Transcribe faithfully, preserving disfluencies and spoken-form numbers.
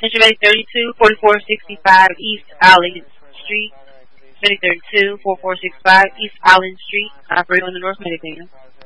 Cincinnati thirty-two, forty-four sixty-five East Allen Street. Cincinnati thirty-two, forty-four sixty-five East Allen Street. Operator on the North Medicine.